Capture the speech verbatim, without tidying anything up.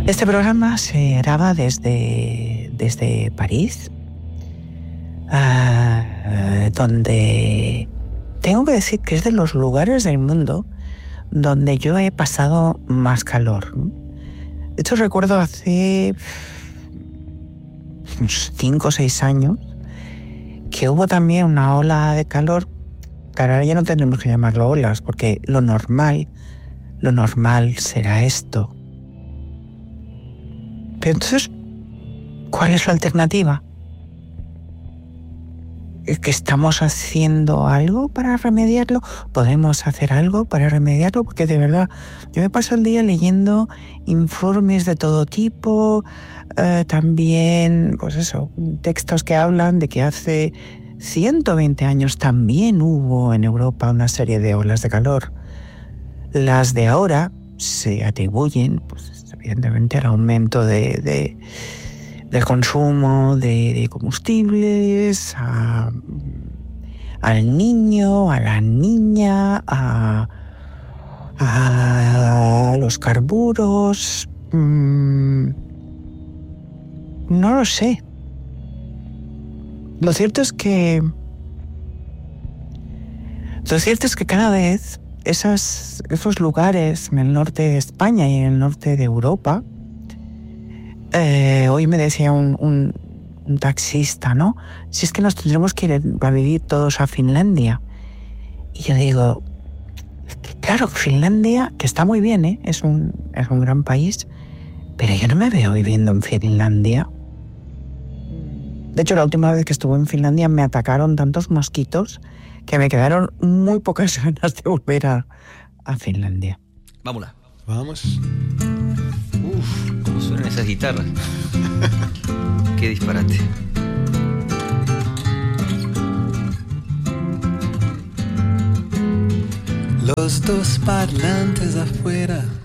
Este programa se graba desde, desde París, uh, donde tengo que decir que es de los lugares del mundo donde yo he pasado más calor. De hecho, recuerdo hace unos cinco o seis años que hubo también una ola de calor. Claro, ahora ya no tendremos que llamarlo olas, porque lo normal, lo normal será esto. Pero entonces, ¿cuál es la alternativa? ¿Es que estamos haciendo algo para remediarlo? ¿Podemos hacer algo para remediarlo? Porque de verdad, yo me paso el día leyendo informes de todo tipo, eh, también, pues eso, textos que hablan de que hace ciento veinte años también hubo en Europa una serie de olas de calor. Las de ahora se atribuyen, pues evidentemente, al aumento de, de, del consumo de, de combustibles, a, al niño, a la niña, a, a los carburos. Mmm, no lo sé. Lo cierto es que lo cierto es que cada vez esas, esos lugares en el norte de España y en el norte de Europa, eh, hoy me decía un, un, un taxista, ¿no? Si es que nos tendremos que ir a vivir todos a Finlandia. Y yo digo, claro, Finlandia, que está muy bien, ¿eh? Es un, es un gran país, pero yo no me veo viviendo en Finlandia. De hecho, la última vez que estuve en Finlandia me atacaron tantos mosquitos que me quedaron muy pocas ganas de volver a, a Finlandia. Vámonos. Vamos. Uf, cómo suenan esas guitarras. Qué disparate. Los dos parlantes afuera